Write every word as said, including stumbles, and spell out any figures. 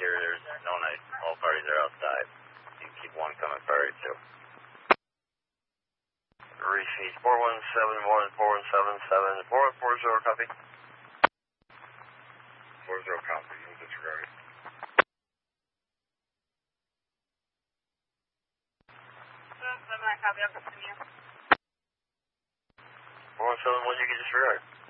here. There's no night. All parties are outside. You can keep one coming for you, too. Repeat, four one seven one, four one seven seven, four one four zero, copy. four zero, copy. You can disregard it. seven, I copy. I'll continue. four one seven one, you can disregard.